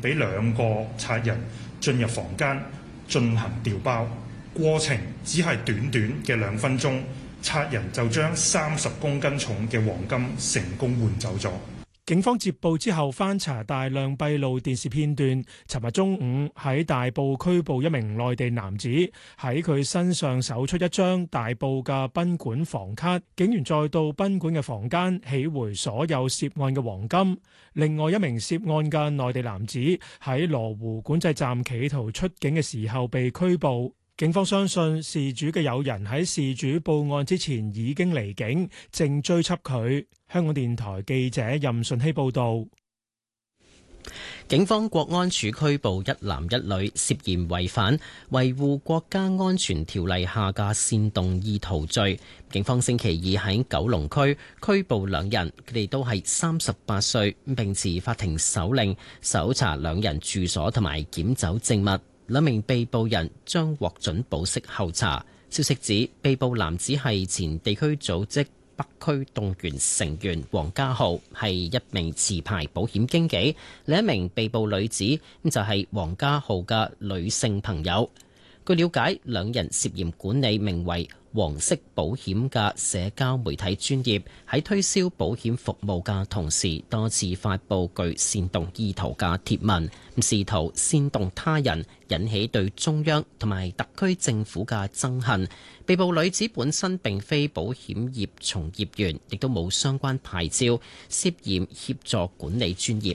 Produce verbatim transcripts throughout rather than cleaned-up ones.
俾兩個賊人進入房間進行調包，過程只係短短嘅兩分鐘，賊人就將三十公斤重嘅黃金成功換走咗。 警方接報之後翻查大量閉路電視片段，尋日中午喺大埔拘捕一名內地男子，喺佢身上搜出一張大埔嘅賓館房卡。警員再到賓館嘅房間起回所有涉案嘅黃金。另外一名涉案嘅內地男子喺羅湖管制站企圖出境嘅時候被拘捕。警方相信事主嘅友人喺事主報案之前已經離境，正追緝佢。香港電台記者任順希報導。 警方國安處拘捕一男一女，涉嫌違反維護國家安全條例下嘅煽動意圖罪。警方星期二喺九龍區拘捕兩人，佢哋都係三十八歲，並持法庭手令搜查兩人住所同埋檢走證物。兩名被捕人將獲准保釋候查。消息指，被捕男子係前地區組織北區動員成員黃家豪，係一名持牌保險經紀。另一名被捕女子咁就係黃家豪嘅女性朋友。據了解，兩人涉嫌管理名為黃色保險嘅社交媒體專頁，喺推銷保險服務嘅同時，多次發布具煽動意圖嘅貼文，試圖煽動他人，引起對中央同埋特區政府嘅憎恨。被捕女子本身並非保險業從業員，亦都冇相關牌照，涉嫌協助管理專頁。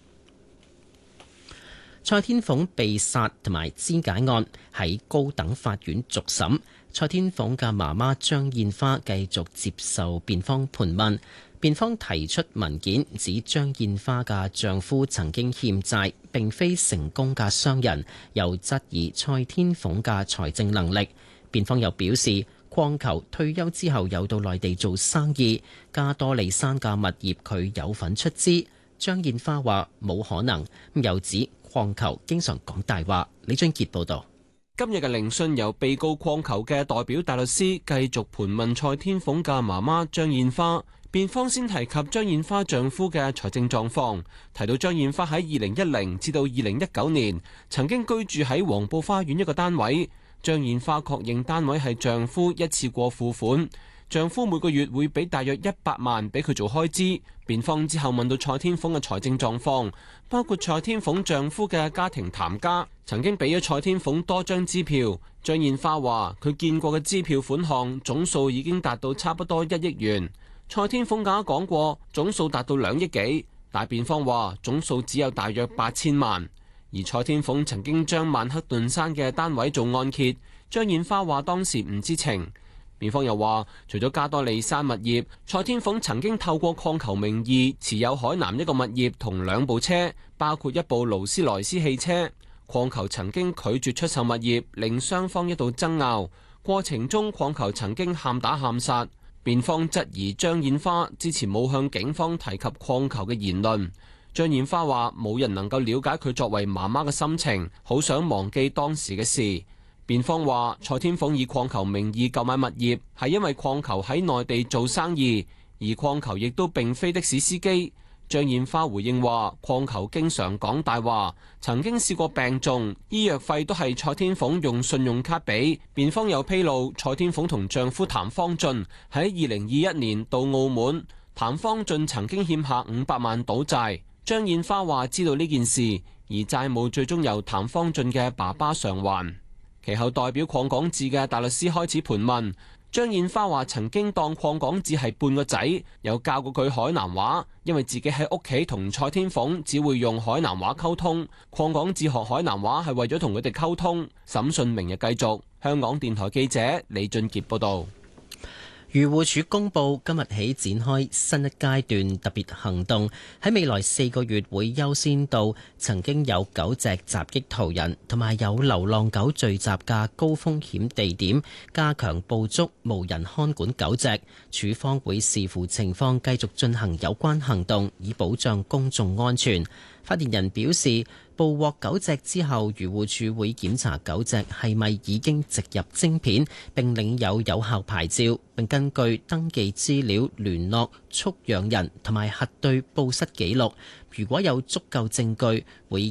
蔡天鳳被殺同埋肢解案喺高等法院續審，蔡天鳳嘅媽媽張燕花繼續接受辯方盤問。辯方提出文件指張燕花嘅丈夫曾經欠債，並非成功嘅商人，又質疑蔡天鳳嘅財政能力。辯方又表示，礦球退休之後有到內地做生意，加多利山嘅物業佢有份出資。張燕花話冇可能，又指礦球經常講大話。李俊傑報道。 今日嘅聆訊由被告礦球嘅代表大律師繼續盤問蔡天鳳嘅媽媽張燕花。辯方先提及張燕花丈夫嘅財政狀況，提到張燕花喺二零一零至到二零一九年曾經居住喺黃埔花園一個單位。張燕花確認單位係丈夫一次過付款，丈夫每個月會俾大約一百萬俾佢做開支。辯方之後問到蔡天鳳嘅財政狀況，包括蔡天鳳丈夫嘅家庭譚家曾經俾咗蔡天鳳多張支票。張燕花話佢見過嘅支票款項總數已經達到差不多一億元。蔡天鳳更加講過總數達到兩億幾，但辯方話總數只有大約八千萬。而蔡天鳳曾經將曼克頓山嘅單位做按揭，張燕花話當時唔知情。辯方又話，除咗加多利山物業，蔡天鳳曾經透過礦球名義持有海南一個物業同兩部車，包括一部勞斯萊斯汽車。礦球曾經拒絕出售物業，令雙方一度爭拗，過程中礦球曾經喊打喊殺。辯方質疑張燕花之前冇向警方提及礦球嘅言論。張燕花話冇人能夠了解佢作為媽媽嘅心情，好想忘記當時嘅事。辯方話蔡天鳳以礦球名義購買物業係因為礦球喺內地做生意，而礦球亦都並非的士司機。張燕花回應話礦球經常講大話，曾經試過病重，醫藥費都係蔡天鳳用信用卡俾。辯方又披露蔡天鳳同丈夫譚方俊喺二零二一年到澳門，譚方俊曾經欠下五百萬賭債。張燕花話知道呢件事，而債務最終由譚方俊嘅爸爸償還。其後代表鄺港智嘅大律師開始盤問。張燕花話曾經當鄺港智係半個仔，有教過佢海南話，因為自己喺屋企同蔡天鳳只會用海南話溝通。鄺港智學海南話係為咗同佢哋溝通。審訊明日繼續。香港電台記者李俊傑報道。 漁護署公布今日起展開新一階段特別行動，喺未來四個月會優先到曾經有狗隻襲擊途人同埋有流浪狗聚集嘅高風險地點，加強捕捉無人看管狗隻。署方會視乎情況繼續進行有關行動，以保障公眾安全。發言人表示，捕獲狗隻之後，漁護署會檢查狗隻係咪已經植入晶片並領有有效牌照，並根據登記資料聯絡畜養人同埋核對報失記錄。如果有足夠證據，會